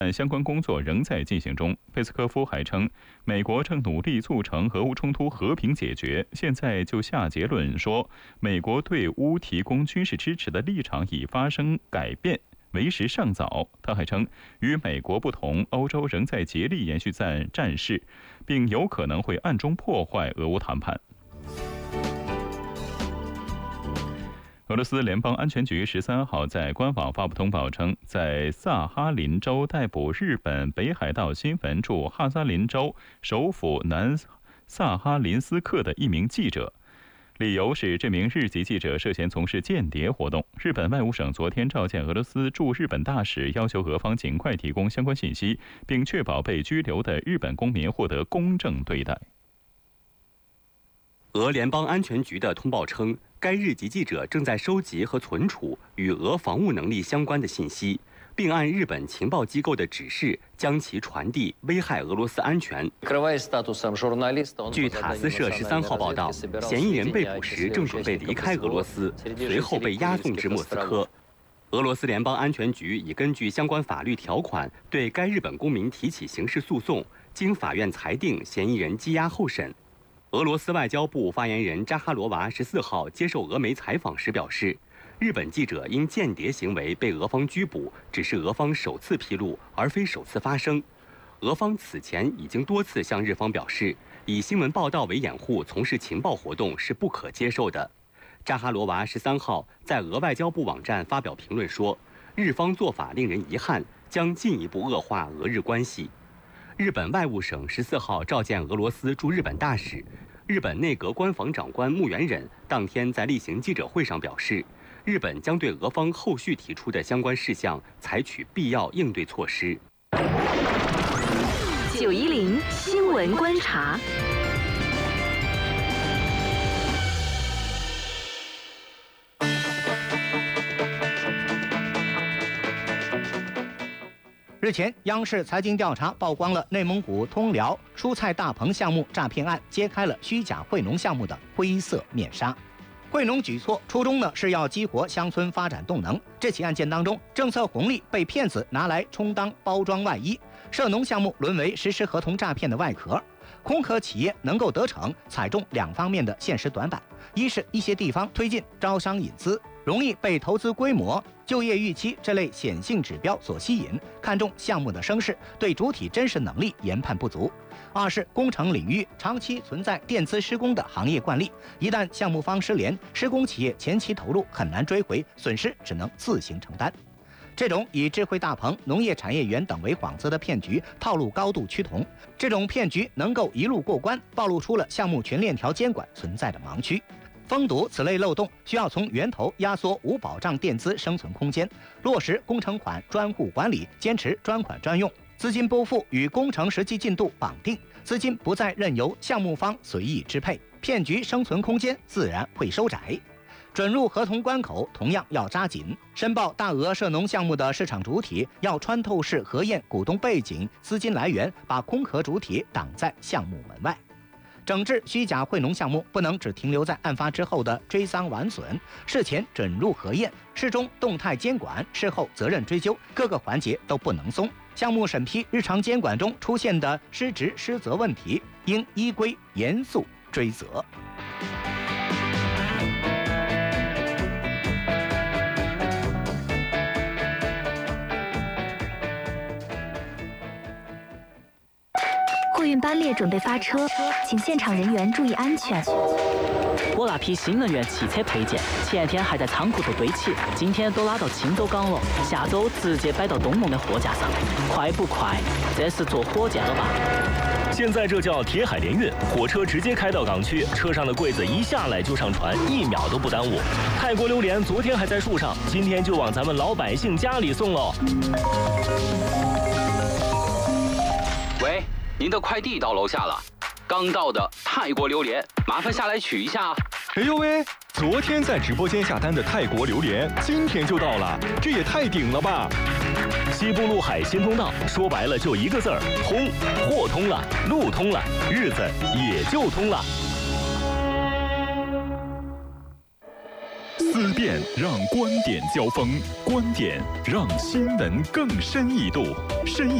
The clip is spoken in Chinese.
但相关工作仍在进行中。佩斯科夫还称，美国正努力促成俄乌冲突和平解决。现在就下结论说，美国对乌提供军事支持的立场已发生改变，为时尚早。他还称，与美国不同，欧洲仍在竭力延续战事，并有可能会暗中破坏俄乌谈判。俄罗斯联邦安全局13号在官网发布通报称，在萨哈林州逮捕日本北海道新闻驻哈萨林州首府南萨哈林斯克的一名记者，理由是这名日籍记者涉嫌从事间谍活动。日本外务省昨天召见俄罗斯驻日本大使，要求俄方尽快提供相关信息，并确保被拘留的日本公民获得公正对待。 俄联邦安全局的通报称，该日籍记者正在收集和存储与俄防务能力相关的信息，并按日本情报机构的指示将其传递，危害俄罗斯安全。据塔斯社13号报道，嫌疑人被捕时正准备离开俄罗斯，随后被押送至莫斯科。俄罗斯联邦安全局已根据相关法律条款对该日本公民提起刑事诉讼，经法院裁定嫌疑人羁押候审。俄罗斯外交部发言人扎哈罗娃14号接受俄媒采访时表示，日本记者因间谍行为被俄方拘捕，只是俄方首次披露，而非首次发生。俄方此前已经多次向日方表示，以新闻报道为掩护从事情报活动是不可接受的。扎哈罗娃13号在俄外交部网站发表评论说，日方做法令人遗憾，将进一步恶化俄日关系。日本外务省14号召见俄罗斯驻日本大使，日本内阁官房长官木原忍当天在例行记者会上表示，日本将对俄方后续提出的相关事项采取必要应对措施。 910新闻观察。 日前，央视财经调查曝光了内蒙古通辽蔬菜大棚项目诈骗案，揭开了虚假惠农项目的灰色面纱。惠农举措初衷呢是要激活乡村发展动能。这起案件当中，政策红利被骗子拿来充当包装外衣，涉农项目沦为实施合同诈骗的外壳。空壳企业能够得逞，踩中两方面的现实短板：一是一些地方推进招商引资，容易被投资规模、就业预期这类显性指标所吸引，看重项目的声势，对主体真实能力研判不足；二是工程领域长期存在垫资施工的行业惯例，一旦项目方失联，施工企业前期投入很难追回，损失只能自行承担。这种以智慧大棚、农业产业园等为幌子的骗局套路高度趋同，这种骗局能够一路过关，暴露出了项目全链条监管存在的盲区。封堵此类漏洞，需要从源头压缩无保障垫资生存空间，落实工程款专户管理，坚持专款专用，资金拨付与工程实际进度绑定，资金不再任由项目方随意支配，骗局生存空间自然会收窄。准入合同关口同样要扎紧，申报大额涉农项目的市场主体要穿透式核验股东背景、资金来源，把空壳主体挡在项目门外。整治虚假惠农项目不能只停留在案发之后的追赃挽损，事前准入核验，事中动态监管，事后责任追究，各个环节都不能松。项目审批日常监管中出现的失职失责问题，应依规严肃追责。 货运班列准备发车，请现场人员注意安全。 我那批新能源汽车配件，前天还在仓库头堆起，今天都拉到青州港了，下周直接摆到东龙的货架上。快不快？这是坐火箭了吧？ 现在这叫铁海联运，火车直接开到港区，车上的柜子一下来就上船，1秒都不耽误。泰国榴莲昨天还在树上，今天就往咱们老百姓家里送喽。 喂，您的快递到楼下了，刚到的泰国榴莲，麻烦下来取一下。 哎呦喂，昨天在直播间下单的泰国榴莲，今天就到了，这也太顶了吧！ 西部陆海新通道，说白了就一个字儿：通。货通了，路通了，日子也就通了。 思辨让观点交锋，观点让新闻更深一度，深